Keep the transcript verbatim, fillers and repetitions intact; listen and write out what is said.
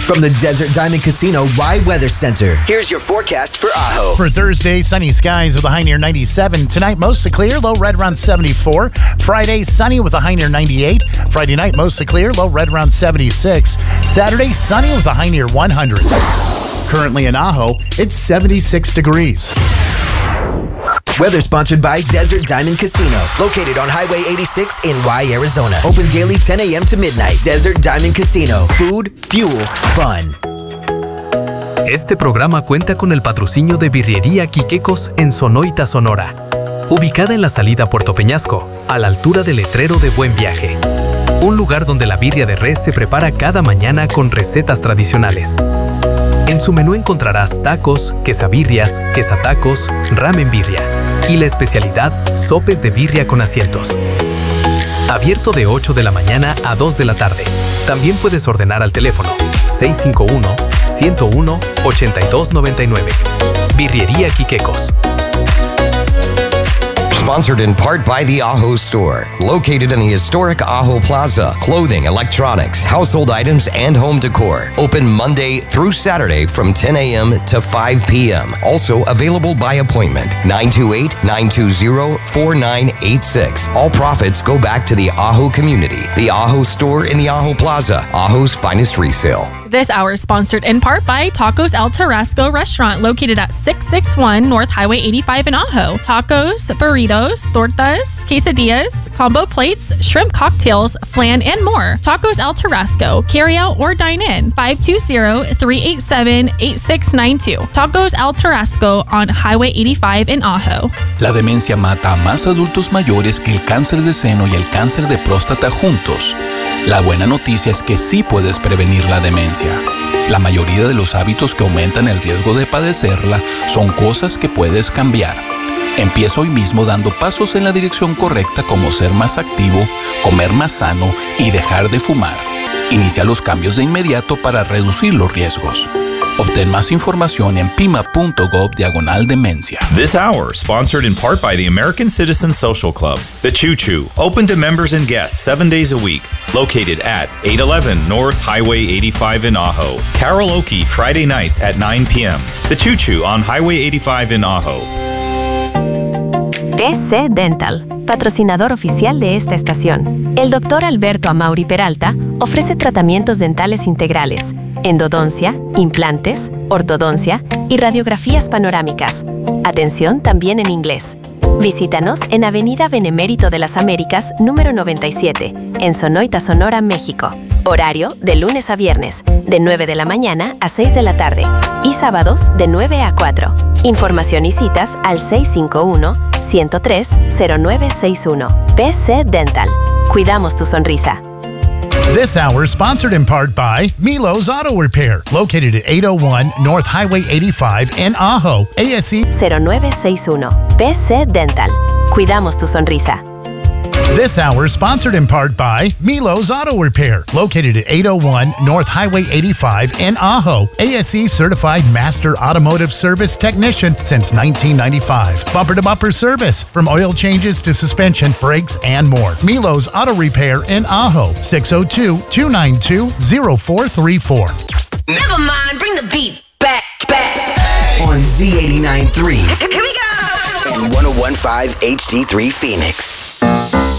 From the Desert Diamond Casino Rye Weather Center, here's your forecast for Ajo. For Thursday, sunny skies with a high near ninety-seven. Tonight, mostly clear, low right around seventy-four. Friday, sunny with a high near ninety-eight. Friday night, mostly clear, low right around seventy-six. Saturday, sunny with a high near one hundred. Currently in Ajo, it's seventy-six degrees. Weather sponsored by Desert Diamond Casino, located on Highway eighty-six in Rye, Arizona. Open daily ten a.m. to midnight. Desert Diamond Casino. Food, fuel, fun. Este programa cuenta con el patrocinio de Birrería Quiquecos en Sonoita, Sonora. Ubicada en la salida Puerto Peñasco, a la altura del letrero de Buen Viaje. Un lugar donde la birria de res se prepara cada mañana con recetas tradicionales. En su menú encontrarás tacos, quesabirrias, quesatacos, ramen birria y la especialidad sopes de birria con asientos. Abierto de ocho de la mañana a dos de la tarde. También puedes ordenar al teléfono seis cinco uno, uno cero uno, ocho dos nueve nueve. Birrería Quiquecos. Sponsored in part by the Ajo Store, located in the historic Ajo Plaza. Clothing, electronics, household items, and home decor. Open Monday through Saturday from ten a.m. to five p.m. Also available by appointment. nine two eight, nine two zero, four nine eight six. All profits go back to the Ajo community. The Ajo Store in the Ajo Plaza, Ajo's finest resale. This hour is sponsored in part by Tacos El Tarasco Restaurant, located at six sixty-one North Highway eighty-five in Ajo. Tacos, burritos, tortas, quesadillas, combo plates, shrimp cocktails, flan, and more. Tacos El Tarasco. Carry out or dine in. five two zero, three eight seven, eight six nine two. Tacos El Tarasco on Highway eighty-five in Ajo. La demencia mata a más adultos mayores que el cáncer de seno y el cáncer de próstata juntos. La buena noticia es que sí puedes prevenir la demencia. La mayoría de los hábitos que aumentan el riesgo de padecerla son cosas que puedes cambiar. Empieza hoy mismo dando pasos en la dirección correcta, como ser más activo, comer más sano y dejar de fumar. Inicia los cambios de inmediato para reducir los riesgos. Obtén más información en pima.gov diagonal demencia. This hour, sponsored in part by the American Citizen Social Club, The Choo Choo, open to members and guests seven days a week, located at eight eleven North Highway eighty-five in Ajo. Karaoke Friday nights at nine p.m. The Choo Choo on Highway eighty-five in Ajo. D C Dental, patrocinador oficial de esta estación. El doctor Alberto Amauri Peralta ofrece tratamientos dentales integrales, endodoncia, implantes, ortodoncia y radiografías panorámicas. Atención también en inglés. Visítanos en Avenida Benemérito de las Américas, número noventa y siete, en Sonoita, Sonora, México. Horario de lunes a viernes, de nueve de la mañana a seis de la tarde y sábados de nueve a cuatro. Información y citas al seis cinco uno, uno cero tres, cero nueve seis uno. B C Dental. Cuidamos tu sonrisa. This hour sponsored in part by Milo's Auto Repair, located at eight oh one North Highway eighty-five in Ajo. A S C cero nueve seis uno. B C Dental. Cuidamos tu sonrisa. This hour sponsored in part by Milo's Auto Repair, located at eight oh one North Highway eighty-five in Ajo. A S C certified master automotive service technician since nineteen ninety-five. Bumper-to-bumper service, from oil changes to suspension, brakes, and more. Milo's Auto Repair in Ajo, six oh two, two nine two, oh four three four. Never mind, bring the beat back, back. On Z eighty-nine point three. Here we go. And one oh one point five H D three Phoenix.